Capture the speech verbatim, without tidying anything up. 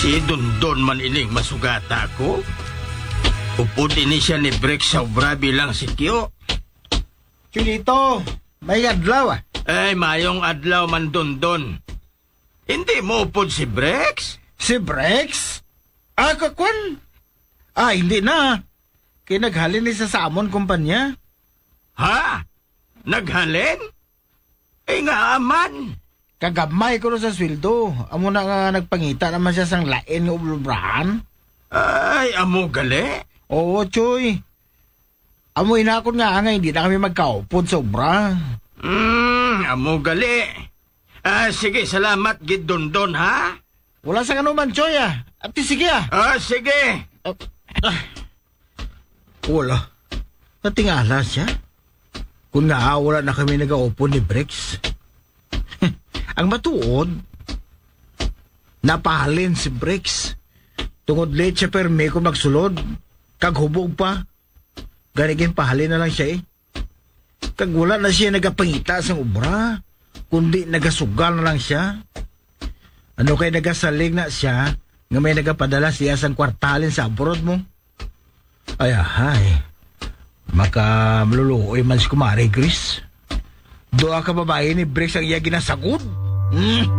Si Dondon man ining masugata ko. Upod ini siya ni Brex sa obra bilang si Kyo. Chulito, may adlaw ah. Ay, mayong adlaw man Dondon. Hindi mo upod si Brex? Si Brex? Ah, kakwan? Ah, hindi na. Kinaghalin ni sa Samon kumpanya. Ha? Naghalin? Eh nga aman. Kagamay ko na sa sweldo. Amo na nga nagpangita naman siya sang lain ng ublubrahan. Ay, amo gali? Oo, Choy. Amo inakon nga nga hindi na kami magkaupod sa obra. Hmm, amo gali. Ah, sige, salamat gid Dondon, ha? Wala sa kanuman, Choy ah. Ati sige ah. Ah, sige. Ah, ah. Wala. Natingala siya. Kung nga wala na kami nag-aupo ni Brex. Ang matuod, napahalin si Brex. Tungod late siya perme kung magsulod. Kaghubog pa. Ganigin pahalin na lang siya eh. Kag wala na siya nagapangita sa ubra. Kundi nagasugal na lang siya. Ano kay nagasalig na siya nga may nagapadala siya sang kwartalin sa abroad mo? Ay, ay. Maka maluluoy man si Kumari Gris. Doa ka babae ni Brex ang iya ginasagod. Hmm?